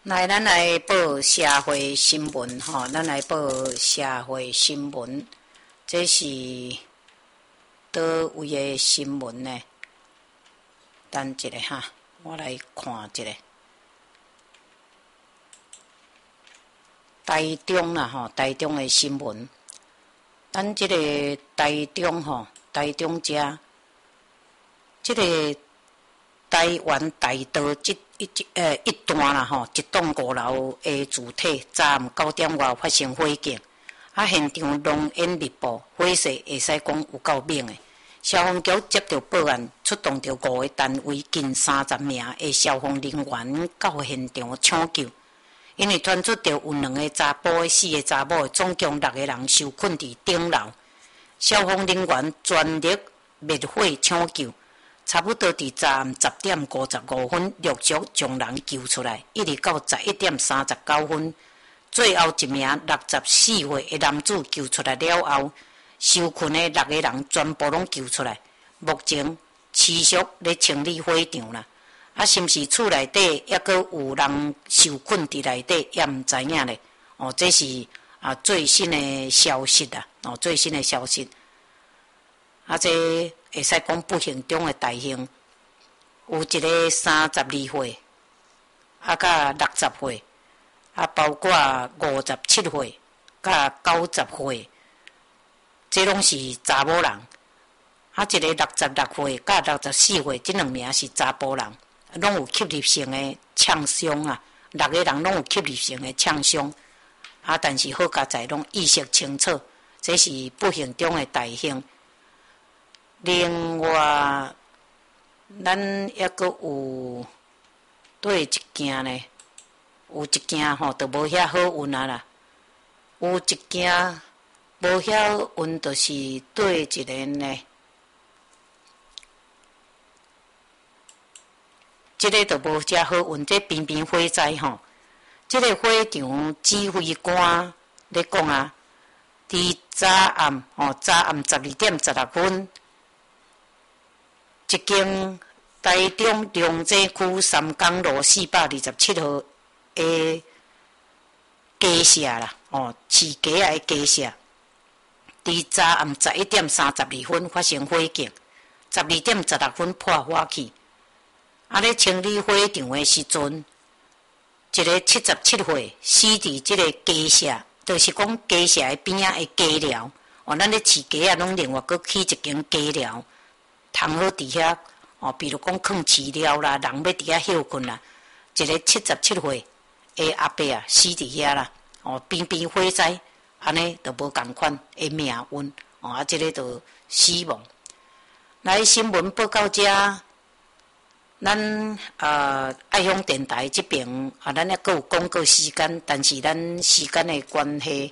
来，咱来报社会新闻吼，咱来报社会新闻，这是倒位的新闻呢？等一下哈，我来看一下。台中啦吼，台中的新闻，咱这个台中吼，台中遮，这个台湾大道一段啦吼，一栋5楼的主体，昨暗9点外发生火警，现场浓烟密布，火势会使讲有够猛的。消防局接到报案，出动着5个单位，近30名的消防人员到现场抢救。因为传出着有2个查甫的4个查某的，总共6个人受困伫顶楼。消防人员全力灭火抢救。差不多伫昨暗10点55分，陆续将人救出来，一直到11点39分，最后一名64岁的男子救出来了后，受困的6个人全部拢救出来，目前持续咧清理火场啦。是毋是厝内底抑阁有人受困伫内底，也毋知影咧。这是最新的消息啦。最新的消息。这会使讲不幸中的大幸，有一个32岁，甲60岁，包括57岁，甲90岁，这拢是查某人。一个66岁，甲64岁，这2名是查甫人，拢有吸入性的呛伤啊，6个人拢有吸入性的呛伤，但是好佳在拢意识清楚，这是不幸中的大幸。另外，咱抑阁有对一件呢，有一件吼，就无遐好运啦。有一件无遐运，就是对一个呢，这个就无遮好运。这频频火灾吼，这个火场指挥官咧讲伫昨暗12点16分。一间台中龙井区三江路427号的鸡舍啦，饲鸡的鸡舍，伫昨暗11点32分发生火警，12点16分破火去。咧清理火场的时阵，一个77岁死伫这个鸡舍，就是讲鸡舍的边仔的鸡寮。咱咧饲鸡拢另外搁起一间鸡寮。通好伫遐比如讲放饲料啦，人要伫遐休困啦。一个77岁的阿伯死伫遐啦。边边火灾，安尼就无共款的命运。这个就死亡。来新闻报到遮，咱爱乡电台这边咱还阁有广告时间，但是咱时间的关系，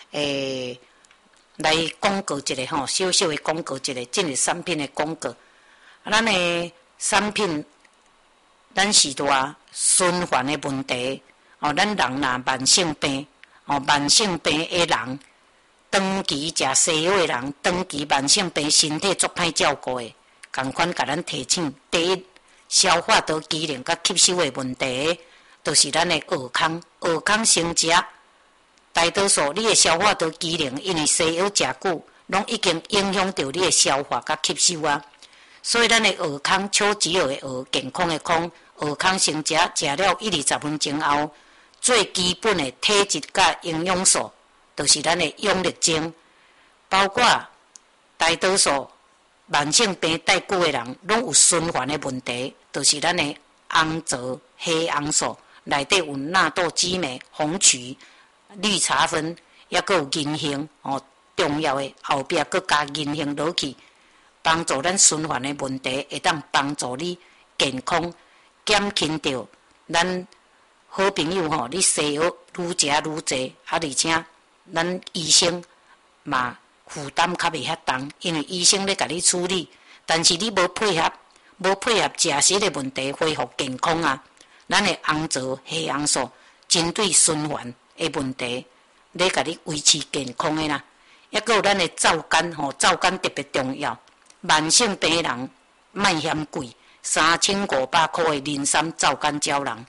来广告一下吼，小小的广告一下，进入产品的广告。咱的产品，咱是话循环的问题。咱人若慢性病，慢性病的人，长期食西药的人，长期慢性病，身体足歹照顾的，共款甲咱提醒。第一，消化道机能甲吸收的问题，就是咱的蚵康。蚵康先食。大多数你的消化道机能，因为西药食久，拢已经影响到你的消化甲吸收啊。所以咱的蚵康，超级蚵的蚵，健康的康，蚵康先食，食了1-20分钟后，最基本的体质甲营养素，就是咱的养力精。包括大多数慢性病带久的人，拢有循环的问题，就是咱的红枣、黑红素内底有纳豆激酶、红曲。绿茶酚，也阁有银杏，重要的后壁阁加银杏落去，帮助咱循环的问题，会当帮助你健康，减轻着咱好朋友你西药愈食愈济，而且咱医生嘛负担较袂遐重，因为医生咧甲你处理，但是你无配合食食的问题，恢复健康咱的红枣、黑红素针对循环的问题，咧甲你维持健康的啦。抑阁有咱的皂苷，皂苷特别重要。慢性病人莫嫌贵，3500块的磷酸皂苷胶囊，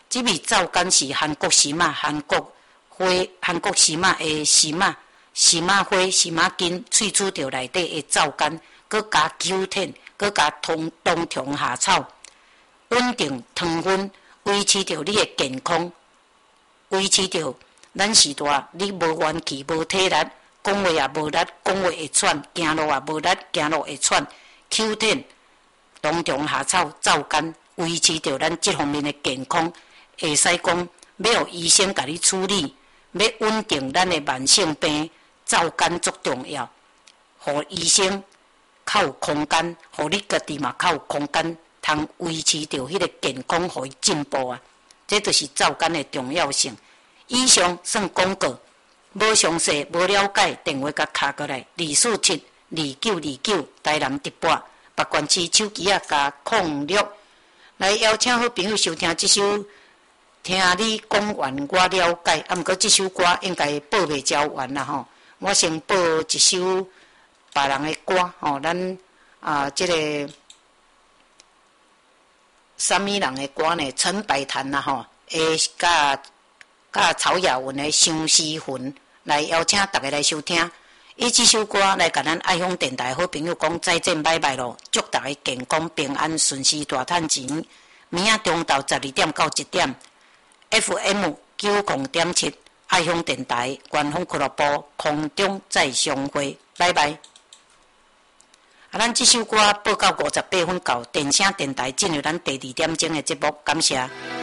这味皂苷是韩国荨麻、韩国荨麻的荨麻花、荨麻根萃取到内底的皂苷，佮加9天，佮加冬虫夏草，稳定糖分，维持着你的健康，维持着咱时代你无元气、无体力，讲话也无力，讲话会喘，行路也无力，行路会喘。9天冬虫夏草皂苷，维持着咱这方面的健康。会使讲要有医生甲你处理，要稳定咱的慢性病，皂苷足重要。互医生较有空间，互你家己嘛较有空间，通维持着迄个健康，互伊进步啊。这就是皂苷的重要性。以上算广告，无详细、无了解，电话甲敲过来2472929台南直播，北关市手机啊加06。来邀请好朋友收听这首。听你讲完我了解，毋过这首歌应该播袂交完啦吼。我先播一首别人的歌吼，咱这个什么人的歌呢？陈百潭啦吼，甲曹雅文的《相思魂》来邀请大家来收听。以这首歌来甲咱爱乡电台好朋友讲再见拜拜咯，祝大家健康平安顺时大赚钱。明仔中昼12点到1点。FM 90.7爱乡电台官方俱乐部空中再相会，拜拜。咱这首歌播到58分到，电声电台进入咱第2点钟的节目，感谢。